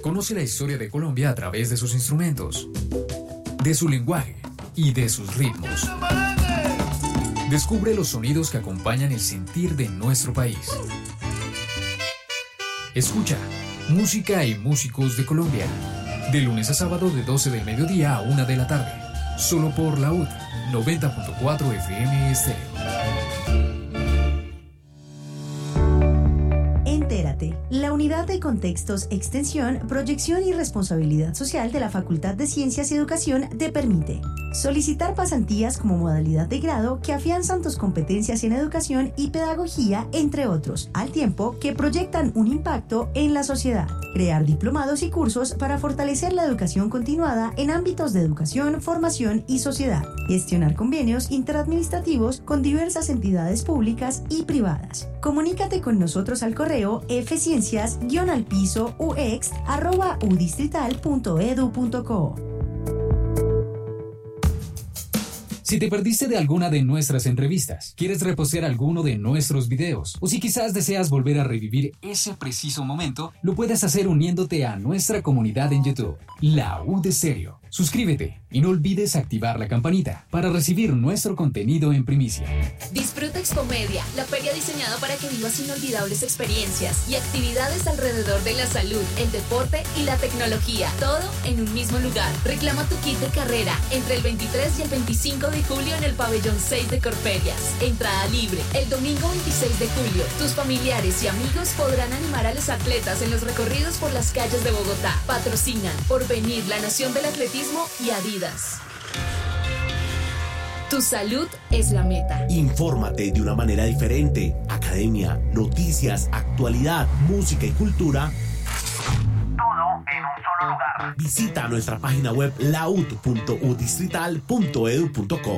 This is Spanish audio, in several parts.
Conoce la historia de Colombia a través de sus instrumentos, de su lenguaje y de sus ritmos. Descubre los sonidos que acompañan el sentir de nuestro país. Escucha Música y Músicos de Colombia, de lunes a sábado de 12 del mediodía a 1 de la tarde, solo por la UD 90.4 FM Estéreo. Entérate, la Unidad de Contextos, Extensión, Proyección y Responsabilidad Social de la Facultad de Ciencias y Educación te permite solicitar pasantías como modalidad de grado que afianzan tus competencias en educación y pedagogía, entre otros, al tiempo que proyectan un impacto en la sociedad. Crear diplomados y cursos para fortalecer la educación continuada en ámbitos de educación, formación y sociedad. Gestionar convenios interadministrativos con diversas entidades públicas y privadas. Comunícate con nosotros al correo fciencias-ux@udistrital.edu.co. Si te perdiste de alguna de nuestras entrevistas, quieres repostear alguno de nuestros videos, o si quizás deseas volver a revivir ese preciso momento, lo puedes hacer uniéndote a nuestra comunidad en YouTube, La UD Estéreo. Suscríbete y no olvides activar la campanita para recibir nuestro contenido en primicia. Disfruta Expomedia, la feria diseñada para que vivas inolvidables experiencias y actividades alrededor de la salud, el deporte y la tecnología, todo en un mismo lugar. Reclama tu kit de carrera entre el 23 y el 25 de julio en el pabellón 6 de Corferias. Entrada libre. El domingo 26 de julio, tus familiares y amigos podrán animar a los atletas en los recorridos por las calles de Bogotá. Patrocinan Porvenir, la Nación del Atletismo y Adidas. Tu salud es la meta. Infórmate de una manera diferente. Academia, noticias, actualidad, música y cultura. Todo en un solo lugar. Visita nuestra página web laud.udistrital.edu.co.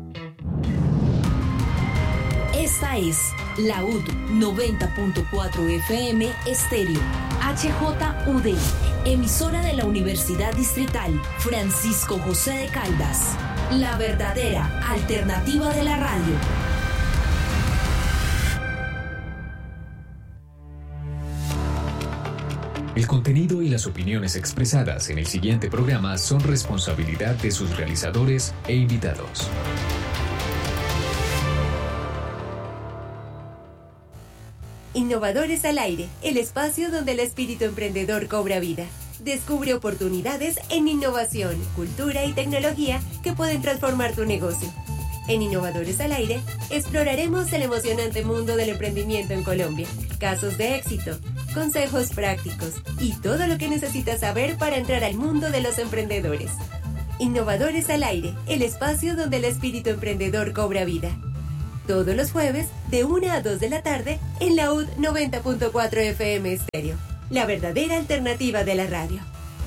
Esta es la UD 90.4 FM Estéreo, HJUD, emisora de la Universidad Distrital Francisco José de Caldas, la verdadera alternativa de la radio. El contenido y las opiniones expresadas en el siguiente programa son responsabilidad de sus realizadores e invitados. Innovadores al Aire, el espacio donde el espíritu emprendedor cobra vida. Descubre oportunidades en innovación, cultura y tecnología que pueden transformar tu negocio. En Innovadores al Aire, exploraremos el emocionante mundo del emprendimiento en Colombia, casos de éxito, consejos prácticos y todo lo que necesitas saber para entrar al mundo de los emprendedores. Innovadores al Aire, el espacio donde el espíritu emprendedor cobra vida. Todos los jueves, de 1 a 2 de la tarde, en la UD 90.4 FM Estéreo, la verdadera alternativa de la radio.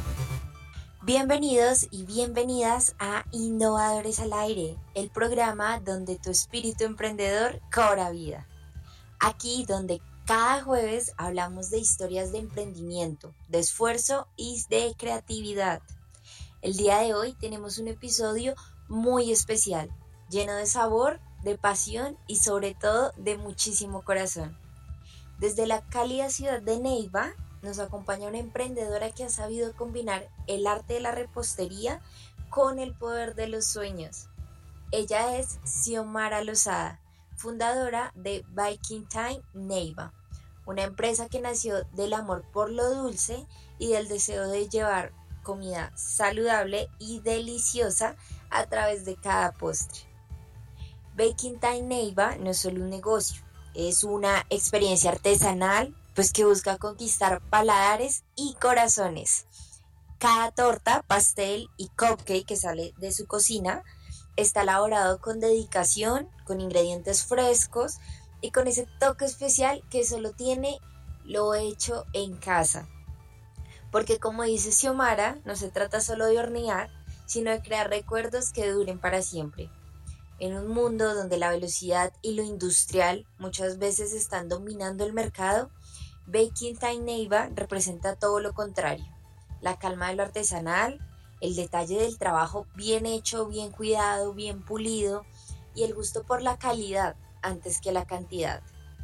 Bienvenidos y bienvenidas a Innovadores al Aire, el programa donde tu espíritu emprendedor cobra vida. Aquí donde cada jueves hablamos de historias de emprendimiento, de esfuerzo y de creatividad. El día de hoy tenemos un episodio muy especial, lleno de sabor, de pasión y sobre todo de muchísimo corazón. Desde la cálida ciudad de Neiva nos acompaña una emprendedora que ha sabido combinar el arte de la repostería con el poder de los sueños. Ella es Xiomara Lozada, fundadora de Baking Time Neiva, una empresa que nació del amor por lo dulce y del deseo de llevar comida saludable y deliciosa a través de cada postre. Baking Time Neiva no es solo un negocio, es una experiencia artesanal pues que busca conquistar paladares y corazones. Cada torta, pastel y cupcake que sale de su cocina está elaborado con dedicación, con ingredientes frescos y con ese toque especial que solo tiene lo hecho en casa. Porque como dice Xiomara, no se trata solo de hornear, sino de crear recuerdos que duren para siempre. En un mundo donde la velocidad y lo industrial muchas veces están dominando el mercado, Baking Time Neiva representa todo lo contrario. La calma de lo artesanal, el detalle del trabajo bien hecho, bien cuidado, bien pulido y el gusto por la calidad antes que la cantidad.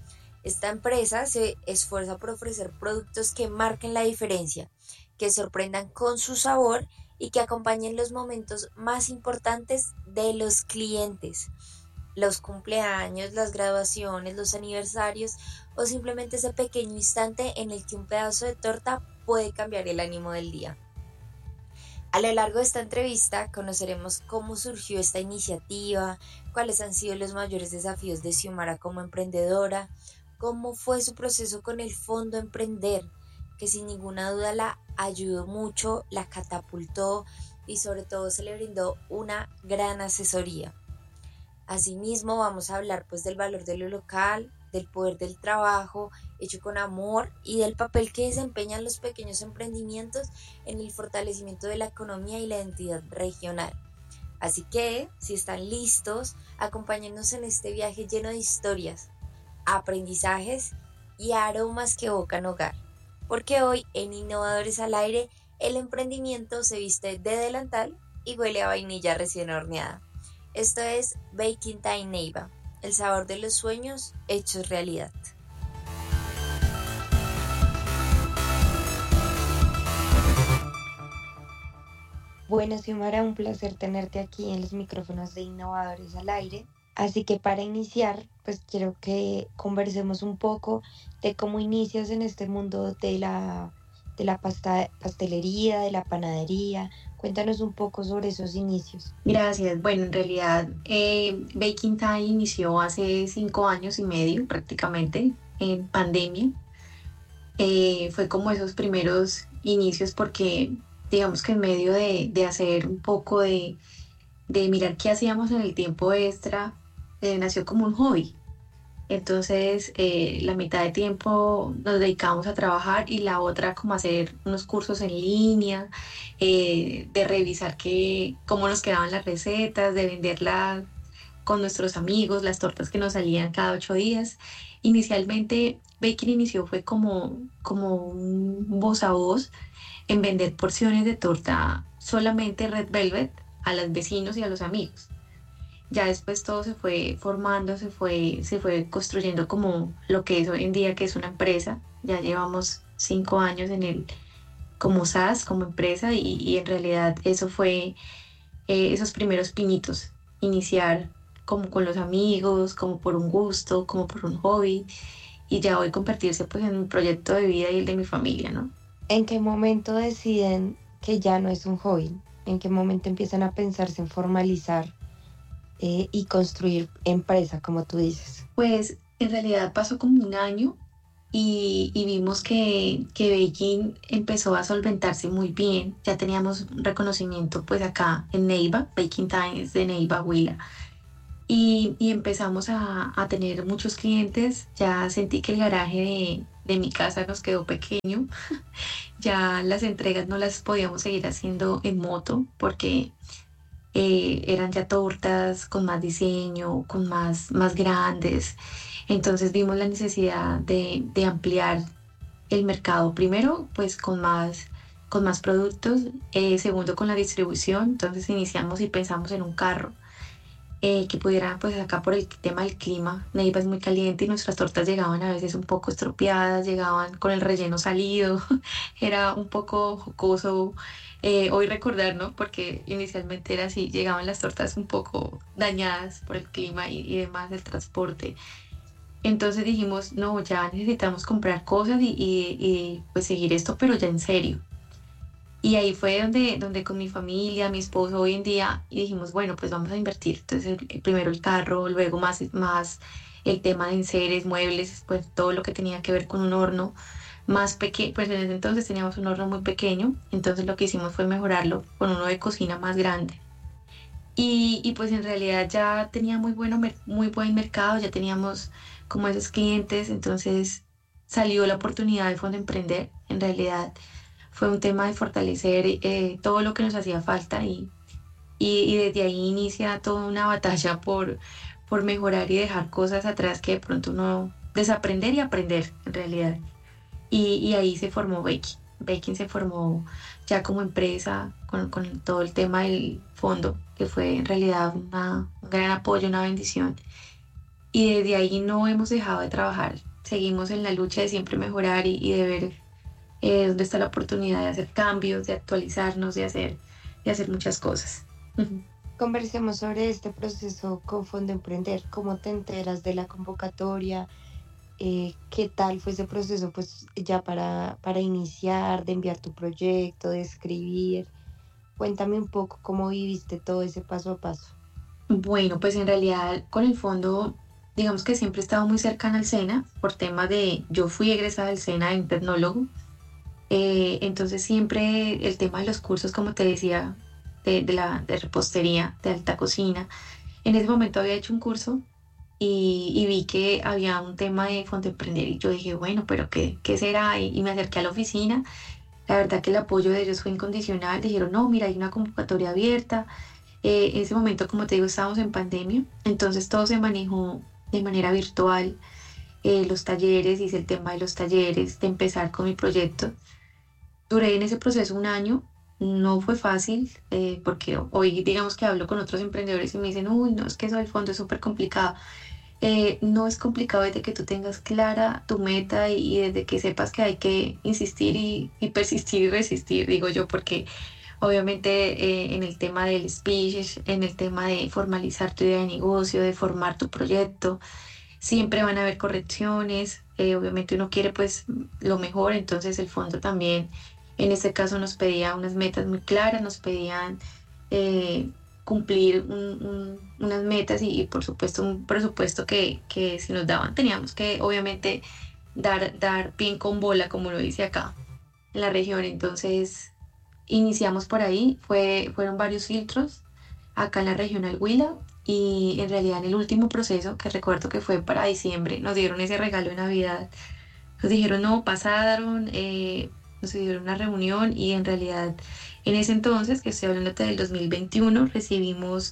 Esta empresa se esfuerza por ofrecer productos que marquen la diferencia, que sorprendan con su sabor y que acompañen los momentos más importantes de los clientes. Los cumpleaños, las graduaciones, los aniversarios o simplemente ese pequeño instante en el que un pedazo de torta puede cambiar el ánimo del día. A lo largo de esta entrevista conoceremos cómo surgió esta iniciativa, cuáles han sido los mayores desafíos de Xiomara como emprendedora, cómo fue su proceso con el Fondo Emprender, que sin ninguna duda la ayudó mucho, la catapultó y sobre todo se le brindó una gran asesoría. Asimismo vamos a hablar del valor de lo local, del poder del trabajo hecho con amor y del papel que desempeñan los pequeños emprendimientos en el fortalecimiento de la economía y la identidad regional. Así que, si están listos, acompáñennos en este viaje lleno de historias, aprendizajes y aromas que evocan hogar. Porque hoy en Innovadores al Aire, el emprendimiento se viste de delantal y huele a vainilla recién horneada. Esto es Baking Time Neiva, el sabor de los sueños hechos realidad. Bueno, Xiomara, un placer tenerte aquí en los micrófonos de Innovadores al Aire. Así que para iniciar, quiero que conversemos un poco de cómo inicias en este mundo de la pastelería, de la panadería. Cuéntanos un poco sobre esos inicios. Gracias. Bueno, en realidad Baking Time inició hace 5 años y medio prácticamente, en pandemia. Fue como esos primeros inicios porque digamos que en medio de hacer un poco de mirar qué hacíamos en el tiempo extra, nació como un hobby. Entonces la mitad de tiempo nos dedicábamos a trabajar y la otra como a hacer unos cursos en línea, de revisar cómo nos quedaban las recetas, de venderlas con nuestros amigos, las tortas que nos salían cada 8 días. Inicialmente Baking inició fue como un voz a voz en vender porciones de torta solamente Red Velvet a los vecinos y a los amigos. Ya después todo se fue formando, se fue construyendo como lo que es hoy en día, que es una empresa. Ya llevamos 5 años como SAS, como empresa, y en realidad eso fue esos primeros pinitos, iniciar como con los amigos, como por un gusto, como por un hobby, y ya hoy convertirse en un proyecto de vida y el de mi familia, ¿no? ¿En qué momento deciden que ya no es un hobby? ¿En qué momento empiezan a pensarse en formalizar y construir empresa, como tú dices? Pues en realidad pasó como un año y vimos que Baking empezó a solventarse muy bien. Ya teníamos reconocimiento acá en Neiva, Baking Time es de Neiva, Huila. Y empezamos a tener muchos clientes. Ya sentí que el garaje de mi casa nos quedó pequeño. Ya las entregas no las podíamos seguir haciendo en moto porque eran ya tortas con más diseño, con más grandes. Entonces vimos la necesidad de ampliar el mercado. Primero, con más productos. Segundo, con la distribución. Entonces iniciamos y pensamos en un carro que pudiera, acá por el tema del clima, Neiva es muy caliente y nuestras tortas llegaban a veces un poco estropeadas, llegaban con el relleno salido. Era un poco jocoso hoy recordar, ¿no? Porque inicialmente era así, llegaban las tortas un poco dañadas por el clima y demás, el transporte. Entonces dijimos, no, ya necesitamos comprar cosas y seguir esto, pero ya en serio. Y ahí fue donde con mi familia, mi esposo hoy en día, y dijimos, bueno, vamos a invertir. Entonces primero el carro, luego más el tema de enseres, muebles, todo lo que tenía que ver con un horno más pequeño. En ese entonces teníamos un horno muy pequeño, entonces lo que hicimos fue mejorarlo con uno de cocina más grande. Y en realidad ya tenía muy buen mercado, ya teníamos como esos clientes, entonces salió la oportunidad de Fondo Emprender. En realidad fue un tema de fortalecer todo lo que nos hacía falta y desde ahí inicia toda una batalla por mejorar y dejar cosas atrás que de pronto uno desaprender y aprender en realidad. Y ahí se formó Baking. Baking se formó ya como empresa con todo el tema del fondo, que fue en realidad un gran apoyo, una bendición. Y desde ahí no hemos dejado de trabajar. seguimos en la lucha de siempre mejorar y de ver dónde está la oportunidad de hacer cambios, de actualizarnos, de hacer muchas cosas. Conversemos sobre este proceso con Fondo Emprender. ¿Cómo te enteras de la convocatoria? ¿Qué tal fue ese proceso pues ya para iniciar, de enviar tu proyecto, de escribir? Cuéntame un poco cómo viviste todo ese paso a paso. Bueno, pues en realidad con el fondo, digamos que siempre he estado muy cercana al SENA por temas yo fui egresada del SENA en tecnólogo, entonces siempre el tema de los cursos, como te decía, de repostería, de alta cocina, en ese momento había hecho un curso y vi que había un tema de Fondo Emprender y yo dije, bueno, pero ¿qué será? Y me acerqué a la oficina. La verdad que el apoyo de ellos fue incondicional. Dijeron, no, mira, hay una convocatoria abierta. En ese momento, como te digo, estábamos en pandemia, entonces todo se manejó de manera virtual. Los talleres, hice el tema de los talleres, de empezar con mi proyecto. Duré en ese proceso un año. No fue fácil, porque hoy digamos que hablo con otros emprendedores y me dicen, uy, no, es que eso del fondo es súper complicado. No es complicado desde que tú tengas clara tu meta y desde que sepas que hay que insistir y persistir y resistir, digo yo, porque obviamente en el tema del speech, en el tema de formalizar tu idea de negocio, de formar tu proyecto, siempre van a haber correcciones, obviamente uno quiere pues lo mejor, entonces el fondo también en este caso nos pedía unas metas muy claras, nos pedían cumplir unas metas y por supuesto un presupuesto que si nos daban teníamos que obviamente dar pie con bola, como lo dice acá en la región. Entonces iniciamos por ahí, fueron varios filtros acá en la regional Huila y en realidad en el último proceso, que recuerdo que fue para diciembre, nos dieron ese regalo de Navidad, nos dijeron no, pasaron, nos dieron una reunión y en realidad en ese entonces, que estoy hablando del 2021, recibimos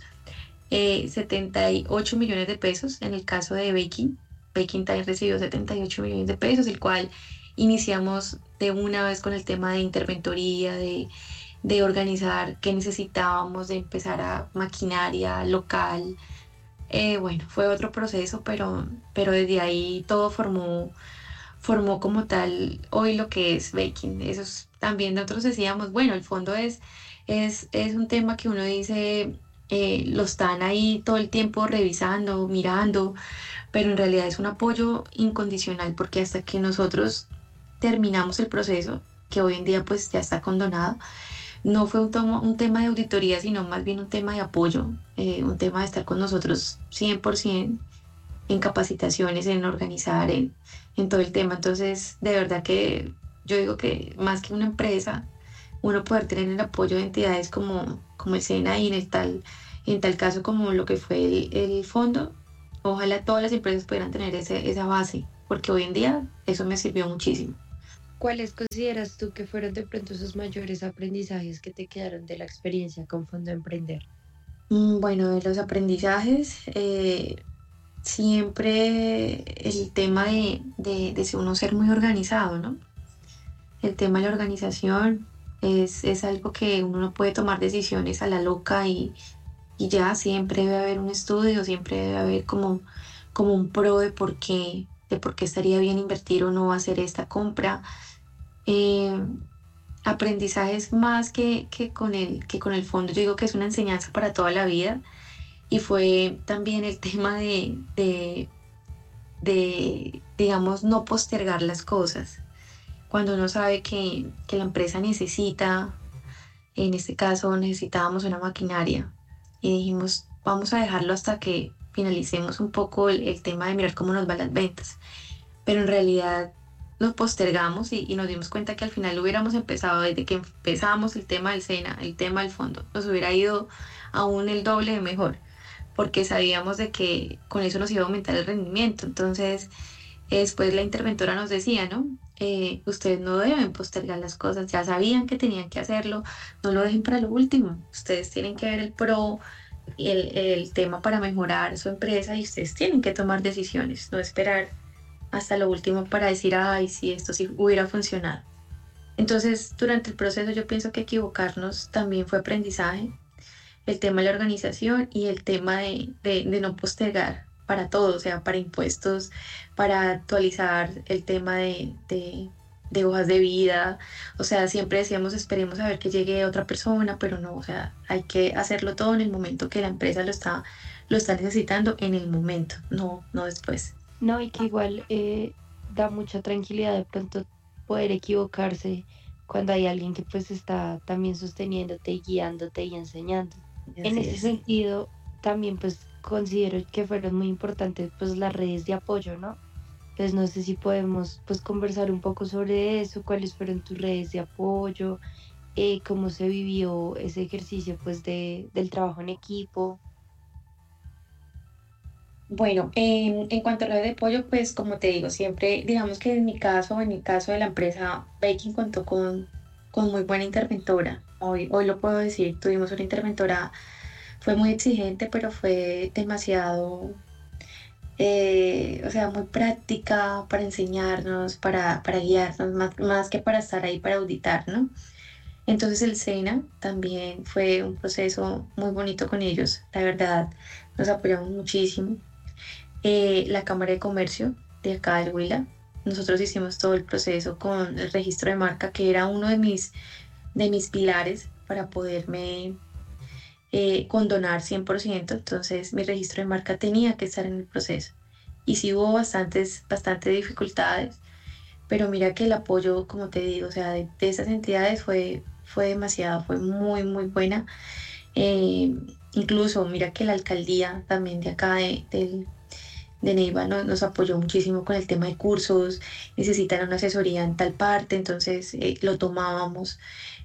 78 millones de pesos. En el caso de Baking Time recibió 78 millones de pesos, el cual iniciamos de una vez con el tema de interventoría, de organizar qué necesitábamos, de empezar a maquinaria local. Bueno, fue otro proceso, pero desde ahí todo formó como tal hoy lo que es Baking. Eso es, también nosotros decíamos, bueno, el fondo es un tema que uno dice, lo están ahí todo el tiempo revisando, mirando, pero en realidad es un apoyo incondicional porque hasta que nosotros terminamos el proceso, que hoy en día pues ya está condonado, no fue un tema de auditoría, sino más bien un tema de apoyo, un tema de estar con nosotros 100%, en capacitaciones, en organizar, en todo el tema. Entonces, de verdad que yo digo que más que una empresa, uno poder tener el apoyo de entidades como el SENA y en tal caso como lo que fue el fondo, ojalá todas las empresas pudieran tener esa base, porque hoy en día eso me sirvió muchísimo. ¿Cuáles consideras tú que fueron de pronto esos mayores aprendizajes que te quedaron de la experiencia con Fondo Emprender? Bueno, de los aprendizajes, siempre el tema de uno ser muy organizado, ¿no? El tema de la organización es algo que uno no puede tomar decisiones a la loca y ya siempre debe haber un estudio, siempre debe haber como un pro de por qué estaría bien invertir o no hacer esta compra. Aprendizajes más que con el fondo, yo digo que es una enseñanza para toda la vida. Y fue también el tema de digamos, no postergar las cosas. Cuando uno sabe que la empresa necesita, en este caso necesitábamos una maquinaria, y dijimos, vamos a dejarlo hasta que finalicemos un poco el tema de mirar cómo nos van las ventas. Pero en realidad nos postergamos y nos dimos cuenta que al final hubiéramos empezado, desde que empezamos el tema del SENA, el tema del fondo, nos hubiera ido aún el doble de mejor, porque sabíamos de que con eso nos iba a aumentar el rendimiento. Entonces, después la interventora nos decía, ¿no? Ustedes no deben postergar las cosas, ya sabían que tenían que hacerlo, no lo dejen para lo último. Ustedes tienen que ver el pro, el tema para mejorar su empresa y ustedes tienen que tomar decisiones, no esperar hasta lo último para decir, ay, sí, esto sí hubiera funcionado. Entonces, durante el proceso yo pienso que equivocarnos también fue aprendizaje. El tema de la organización y el tema de no postergar para todo, o sea, para impuestos, para actualizar el tema de hojas de vida. O sea, siempre decíamos, esperemos a ver que llegue otra persona, pero no, o sea, hay que hacerlo todo en el momento que la empresa lo está necesitando, en el momento, no después. No, y que igual da mucha tranquilidad de pronto poder equivocarse cuando hay alguien que pues está también sosteniéndote y guiándote y enseñando. En ese sentido, también pues considero que fueron muy importantes pues las redes de apoyo, ¿no? Entonces no sé si podemos pues conversar un poco sobre eso, cuáles fueron tus redes de apoyo, cómo se vivió ese ejercicio pues del trabajo en equipo. Bueno, en cuanto a lo de apoyo, pues como te digo, siempre, digamos que en el caso de la empresa, Baking contó con muy buena interventora. Hoy lo puedo decir, tuvimos una interventora, fue muy exigente, pero fue demasiado, o sea, muy práctica para enseñarnos, para guiarnos, más que para estar ahí para auditar, ¿no? Entonces el SENA también fue un proceso muy bonito con ellos, la verdad, nos apoyamos muchísimo. La Cámara de Comercio de acá del Huila. Nosotros hicimos todo el proceso con el registro de marca, que era uno de mis pilares para poderme condonar 100%. Entonces mi registro de marca tenía que estar en el proceso. Y sí hubo bastantes dificultades, pero mira que el apoyo, como te digo, o sea, de esas entidades fue demasiado, fue muy, muy buena. Incluso mira que la alcaldía también de acá de Neiva nos apoyó muchísimo con el tema de cursos, necesitan una asesoría en tal parte, entonces lo tomábamos.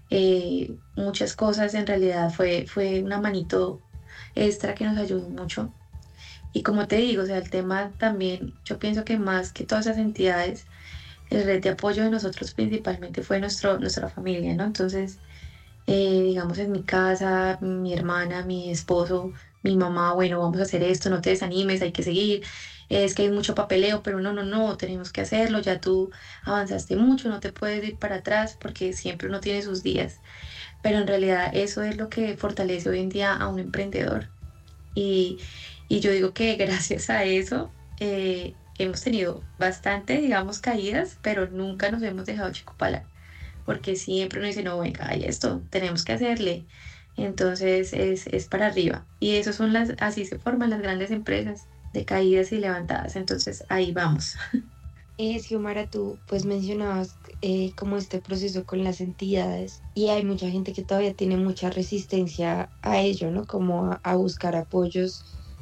Muchas cosas, en realidad fue una manito extra que nos ayudó mucho. Y como te digo, o sea, el tema también, yo pienso que más que todas esas entidades, el red de apoyo de nosotros principalmente fue nuestra familia, ¿no? Entonces, digamos en mi casa, mi hermana, mi esposo, mi mamá, bueno, vamos a hacer esto, no te desanimes, hay que seguir, es que hay mucho papeleo, pero no, tenemos que hacerlo, ya tú avanzaste mucho, no te puedes ir para atrás porque siempre uno tiene sus días, pero en realidad eso es lo que fortalece hoy en día a un emprendedor. Y yo digo que gracias a eso hemos tenido bastante, digamos, caídas, pero nunca nos hemos dejado chicopalar, porque siempre uno dice, no, venga, hay esto, tenemos que hacerle. Entonces es para arriba. Y eso así se forman las grandes empresas, de caídas y levantadas. Entonces ahí vamos. Xiomara, tú pues mencionabas como este proceso con las entidades y hay mucha gente que todavía tiene mucha resistencia a ello, ¿no? Como a buscar apoyos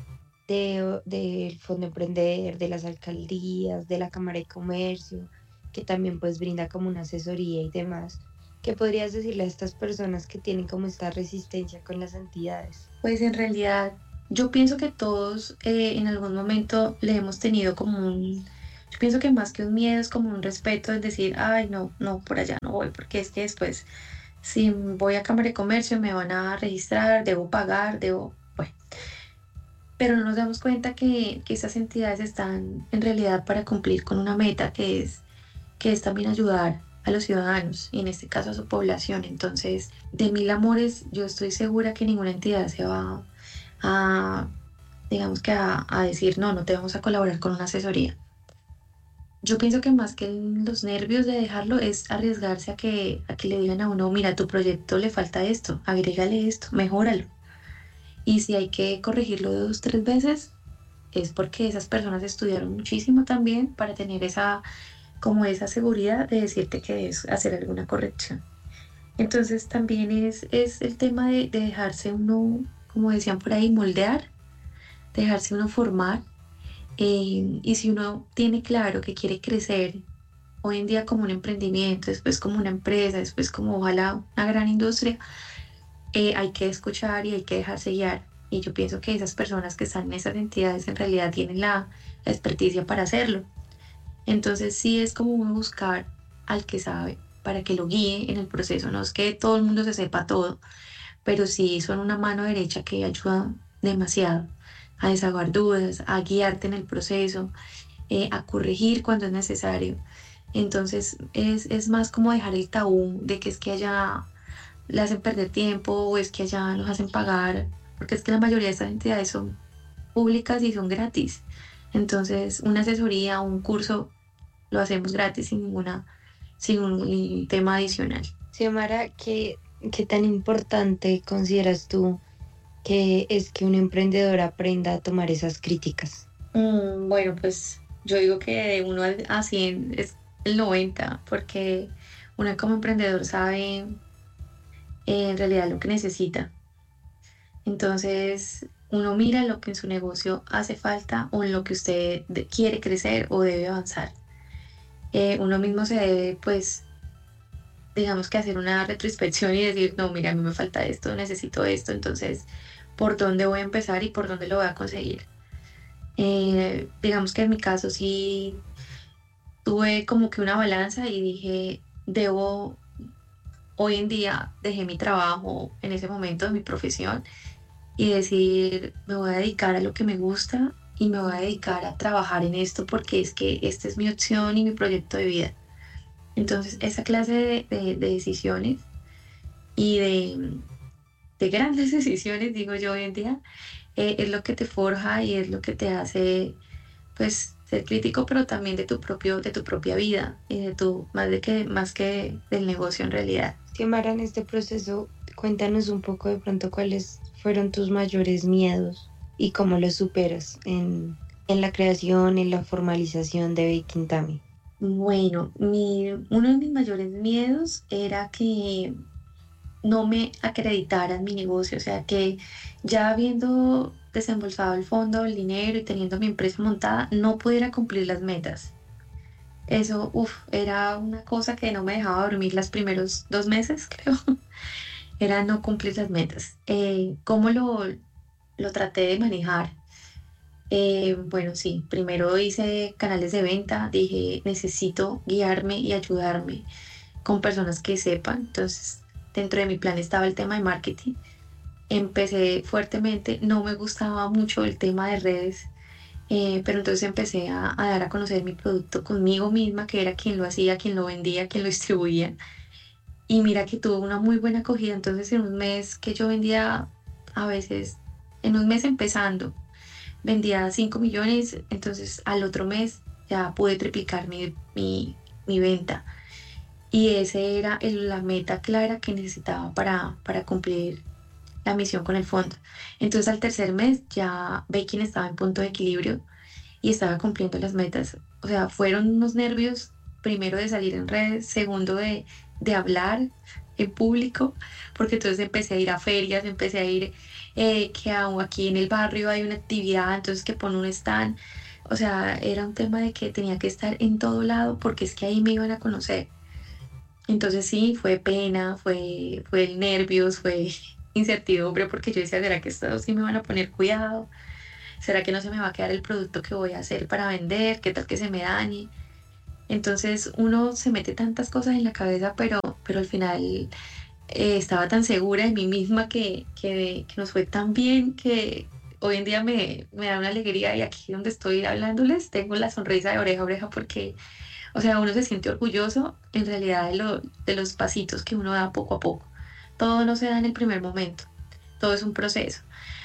del Fondo Emprender, de las alcaldías, de la Cámara de Comercio, que también pues brinda como una asesoría y demás. ¿Qué podrías decirle a estas personas que tienen como esta resistencia con las entidades? Pues en realidad yo pienso que todos en algún momento le hemos tenido yo pienso que más que un miedo es como un respeto, es decir, ay no, por allá no voy, porque es que después si voy a Cámara de Comercio me van a registrar, debo pagar, bueno. Pero no nos damos cuenta que esas entidades están en realidad para cumplir con una meta que es también ayudar a los ciudadanos y en este caso a su población. Entonces, de mil amores, yo estoy segura que ninguna entidad se va digamos que a decir no te vamos a colaborar con una asesoría. Yo pienso que más que los nervios de dejarlo es arriesgarse a que le digan a uno, mira, a tu proyecto le falta esto, agrégale esto, mejóralo. Y si hay que corregirlo 2, 3 veces, es porque esas personas estudiaron muchísimo también para tener esa seguridad de decirte que debes hacer alguna corrección. Entonces también es el tema de dejarse uno, como decían por ahí, moldear, dejarse uno formar. Y si uno tiene claro que quiere crecer hoy en día como un emprendimiento, después como una empresa, después como ojalá una gran industria, hay que escuchar y hay que dejarse guiar. Y yo pienso que esas personas que están en esas entidades en realidad tienen la experticia para hacerlo. Entonces sí es como uno buscar al que sabe para que lo guíe en el proceso. No es que todo el mundo se sepa todo, pero sí son una mano derecha que ayuda demasiado a desahogar dudas, a guiarte en el proceso, a corregir cuando es necesario. Entonces es más como dejar el tabú de que es que allá le hacen perder tiempo o es que allá los hacen pagar, porque es que la mayoría de estas entidades son públicas y son gratis. Entonces, una asesoría o un curso lo hacemos gratis sin un tema adicional. Xiomara, ¿qué tan importante consideras tú que es que un emprendedor aprenda a tomar esas críticas? Bueno, pues yo digo que de 1 a 100 es el 90, porque uno como emprendedor sabe en realidad lo que necesita. Entonces, uno mira lo que en su negocio hace falta o en lo que usted quiere crecer o debe avanzar. Uno mismo se debe, pues, digamos que hacer una retroinspección y decir, no, mira, a mí me falta esto, necesito esto, entonces, ¿por dónde voy a empezar y por dónde lo voy a conseguir? Digamos que en mi caso sí tuve como que una balanza y dije, hoy en día dejé mi trabajo en ese momento de mi profesión y decir, me voy a dedicar a lo que me gusta y me voy a dedicar a trabajar en esto porque es que esta es mi opción y mi proyecto de vida. Entonces, esa clase de decisiones y de grandes decisiones, digo yo hoy en día, es lo que te forja y es lo que te hace, pues, ser crítico, pero también de tu propia vida y más que del negocio en realidad. Xiomara, en este proceso, cuéntanos un poco de pronto cuáles fueron tus mayores miedos y cómo los superas en la creación, en la formalización de Baking Tammy. Bueno, uno de mis mayores miedos era que no me acreditaran mi negocio, o sea, que ya habiendo desembolsado el fondo, el dinero y teniendo mi empresa montada, no pudiera cumplir las metas. Eso, era una cosa que no me dejaba dormir los primeros 2 meses, creo. Era no cumplir las metas. ¿Cómo lo traté de manejar? Bueno, sí, primero hice canales de venta, dije, necesito guiarme y ayudarme con personas que sepan. Entonces, dentro de mi plan estaba el tema de marketing. Empecé fuertemente, no me gustaba mucho el tema de redes, pero entonces empecé a dar a conocer mi producto conmigo misma, que era quien lo hacía, quien lo vendía, quien lo distribuía. Y mira que tuvo una muy buena acogida. Entonces, en un mes que yo vendía, a veces, en un mes empezando, vendía 5 millones, entonces al otro mes ya pude triplicar mi venta. Y esa era la meta clara que necesitaba para cumplir la misión con el fondo. Entonces al tercer mes ya Baking estaba en punto de equilibrio y estaba cumpliendo las metas. O sea, fueron unos nervios, primero de salir en redes, segundo de hablar en público, porque entonces empecé a ir a ferias, empecé a ir que aquí en el barrio hay una actividad, entonces que pone un stand. O sea, era un tema de que tenía que estar en todo lado porque es que ahí me iban a conocer. Entonces sí, fue pena, fue nervios, fue incertidumbre, porque yo decía, ¿será que estos sí me van a poner cuidado? ¿Será que no se me va a quedar el producto que voy a hacer para vender? ¿Qué tal que se me dañe? Entonces uno se mete tantas cosas en la cabeza, pero al final estaba tan segura de mí misma que nos fue tan bien que hoy en día me da una alegría, y aquí donde estoy hablándoles tengo la sonrisa de oreja a oreja porque, o sea, uno se siente orgulloso en realidad de los pasitos que uno da poco a poco. Todo no se da en el primer momento, todo es un proceso,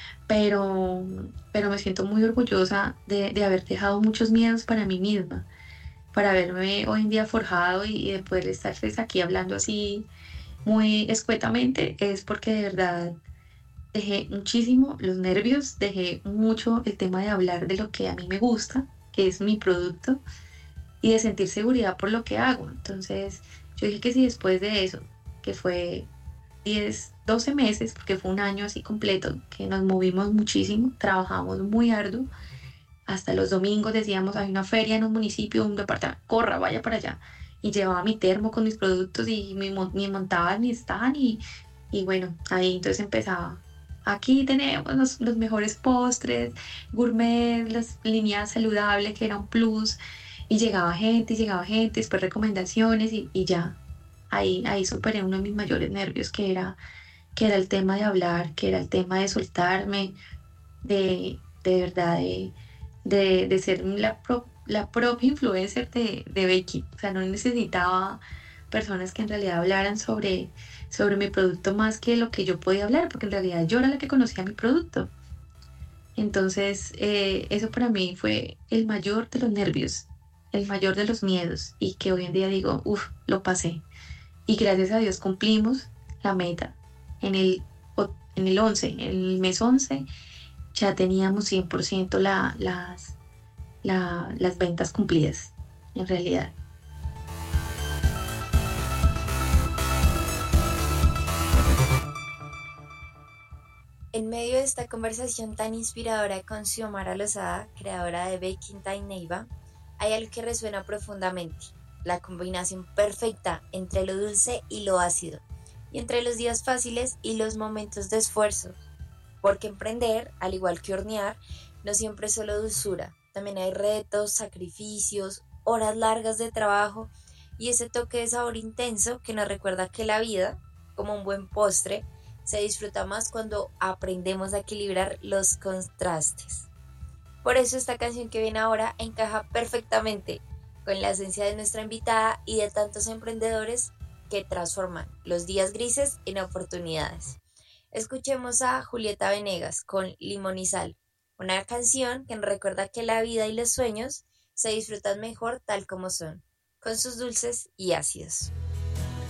pero me siento muy orgullosa de haber dejado muchos miedos para mí misma, para haberme hoy en día forjado y de poder estarles aquí hablando así muy escuetamente. Es porque de verdad dejé muchísimo los nervios, dejé mucho el tema de hablar de lo que a mí me gusta, que es mi producto, y de sentir seguridad por lo que hago. Entonces yo dije que si después de eso, que fue 12 meses, porque fue un año así completo, que nos movimos muchísimo, trabajamos muy arduo, hasta los domingos decíamos, hay una feria en un municipio, un departamento, corra, vaya para allá, y llevaba mi termo con mis productos y me montaba en mi stand y bueno, ahí entonces empezaba. Aquí tenemos los mejores postres, gourmet, las líneas saludables, que era un plus, y llegaba gente, después recomendaciones y ya. Ahí superé uno de mis mayores nervios, que era el tema de hablar, que era el tema de soltarme, de verdad, de ser la propia influencer de Baking. O sea, no necesitaba personas que en realidad hablaran sobre mi producto más que lo que yo podía hablar, porque en realidad yo era la que conocía mi producto. Entonces, eso para mí fue el mayor de los nervios, el mayor de los miedos, y que hoy en día digo, uff, lo pasé. Y gracias a Dios cumplimos la meta. En el 11, en el mes 11, ya teníamos 100% las ventas cumplidas, en realidad. En medio de esta conversación tan inspiradora con Xiomara Lozada, creadora de Baking Time Neiva, hay algo que resuena profundamente: la combinación perfecta entre lo dulce y lo ácido, y entre los días fáciles y los momentos de esfuerzo. Porque emprender, al igual que hornear, no siempre es solo dulzura. También hay retos, sacrificios, horas largas de trabajo y ese toque de sabor intenso que nos recuerda que la vida, como un buen postre, se disfruta más cuando aprendemos a equilibrar los contrastes. Por eso esta canción que viene ahora encaja perfectamente con la esencia de nuestra invitada y de tantos emprendedores que transforman los días grises en oportunidades. Escuchemos a Julieta Venegas con Limón y Sal, una canción que nos recuerda que la vida y los sueños se disfrutan mejor tal como son, con sus dulces y ácidos.